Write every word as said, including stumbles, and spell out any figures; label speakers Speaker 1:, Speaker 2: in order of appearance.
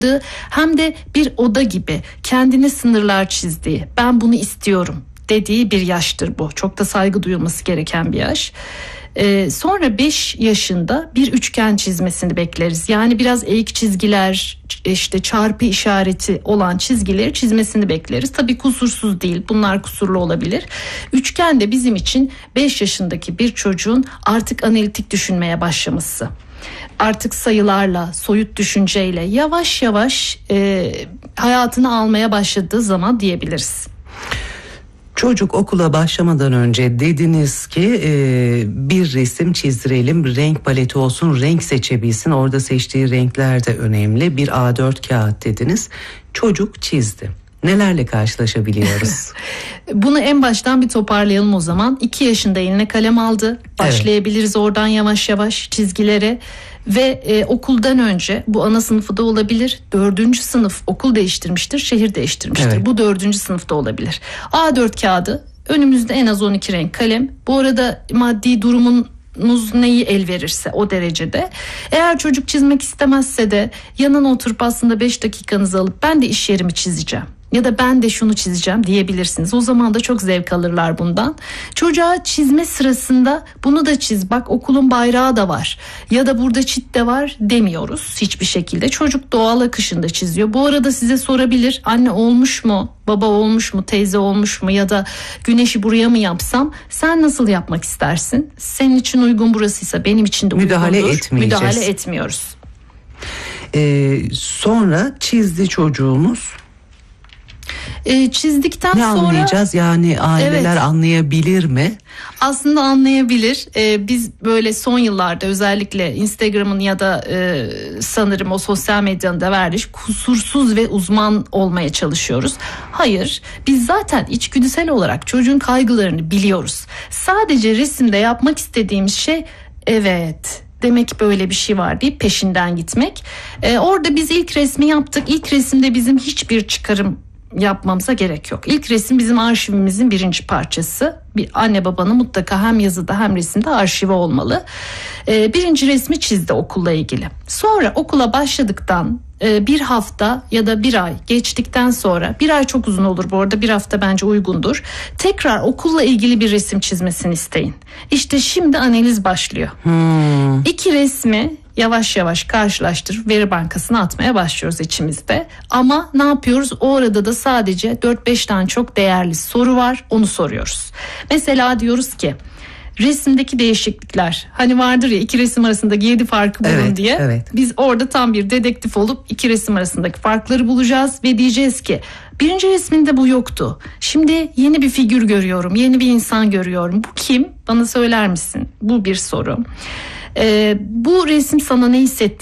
Speaker 1: hem de bir oda gibi kendine sınırlar çizdiği, ben bunu istiyorum dediği bir yaştır bu. Çok da saygı duyulması gereken bir yaş. Ee, sonra beş yaşında bir üçgen çizmesini bekleriz. Yani biraz eğik çizgiler, işte çarpı işareti olan çizgileri çizmesini bekleriz. Tabii kusursuz değil, bunlar kusurlu olabilir. Üçgen de bizim için beş yaşındaki bir çocuğun artık analitik düşünmeye başlaması. Artık sayılarla, soyut düşünceyle yavaş yavaş e, hayatını almaya başladığı zaman diyebiliriz.
Speaker 2: Çocuk okula başlamadan önce dediniz ki e, bir resim çizdirelim, renk paleti olsun, renk seçebilsin. Orada seçtiği renkler de önemli. Bir A dört kağıt dediniz. Çocuk çizdi. Nelerle karşılaşabiliyoruz?
Speaker 1: Bunu en baştan bir toparlayalım o zaman. iki yaşında eline kalem aldı. Başlayabiliriz evet. Oradan yavaş yavaş çizgilere. Ve e, okuldan önce, bu ana sınıfı da olabilir, dördüncü sınıf okul değiştirmiştir, şehir değiştirmiştir. Evet. Bu dördüncü sınıfta olabilir. A dört kağıdı, önümüzde en az on iki renk kalem. Bu arada maddi durumunuz neyi el verirse o derecede. Eğer çocuk çizmek istemezse de yanına oturup aslında beş dakikanızı alıp ben de iş yerimi çizeceğim ya da ben de şunu çizeceğim diyebilirsiniz. O zaman da çok zevk alırlar bundan. Çocuğa çizme sırasında bunu da çiz, bak okulun bayrağı da var ya da burada çit de var demiyoruz hiçbir şekilde. Çocuk doğal akışında çiziyor. Bu arada size sorabilir, anne olmuş mu, baba olmuş mu, teyze olmuş mu ya da güneşi buraya mı yapsam, sen nasıl yapmak istersin? Senin için uygun burasıysa benim için de uygundur.
Speaker 2: Müdahale etmeyeceğiz.
Speaker 1: Müdahale etmiyoruz.
Speaker 2: Ee, sonra çizdi çocuğumuz.
Speaker 1: E, çizdikten
Speaker 2: ne
Speaker 1: sonra
Speaker 2: anlayacağız yani aileler evet. anlayabilir mi?
Speaker 1: Aslında anlayabilir. E, biz böyle son yıllarda özellikle Instagram'ın ya da e, sanırım o sosyal medyanın da verdiği kusursuz ve uzman olmaya çalışıyoruz. Hayır, biz zaten içgüdüsel olarak çocuğun kaygılarını biliyoruz. Sadece resimde yapmak istediğimiz şey evet, demek ki böyle bir şey var deyip peşinden gitmek. E, orada biz ilk resmi yaptık. İlk resimde bizim hiçbir çıkarım yapmamıza gerek yok. İlk resim bizim arşivimizin birinci parçası. Bir anne babanın mutlaka hem yazıda hem resimde arşivi olmalı. Ee, birinci resmi çizdi okulla ilgili. Sonra okula başladıktan e, bir hafta ya da bir ay geçtikten sonra, bir ay çok uzun olur bu arada, bir hafta bence uygundur. Tekrar okulla ilgili bir resim çizmesini isteyin. İşte şimdi analiz başlıyor. Hmm. İki resmi yavaş yavaş karşılaştırıp veri bankasına atmaya başlıyoruz içimizde. Ama ne yapıyoruz? O arada da sadece dört beş tane çok değerli soru var. Onu soruyoruz. Mesela diyoruz ki resimdeki değişiklikler, hani vardır ya iki resim arasındaki yedi farkı bulun evet, diye. Evet. Biz orada tam bir dedektif olup iki resim arasındaki farkları bulacağız ve diyeceğiz ki birinci resminde bu yoktu. Şimdi yeni bir figür görüyorum, yeni bir insan görüyorum. Bu kim? Bana söyler misin? Bu bir soru. Ee, bu resim sana ne hissetti?